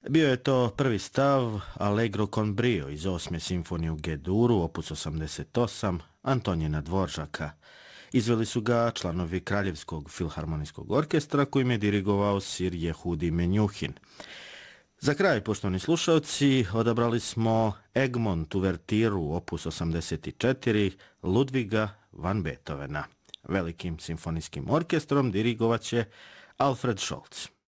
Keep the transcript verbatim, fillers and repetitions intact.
Bio je to prvi stav Allegro con brio iz osme simfonije u G-duru, opus osamdeset osam, Antonijina Dvoržaka. Izveli su ga članovi Kraljevskog filharmonijskog orkestra kojim je dirigovao Sir Jehudi Menjuhin. Za kraj, poštovani slušalci, odabrali smo Egmont uvertiru opus osamdeset četiri Ludviga van Beethovena. Velikim simfonijskim orkestrom dirigovaće Alfred Scholz.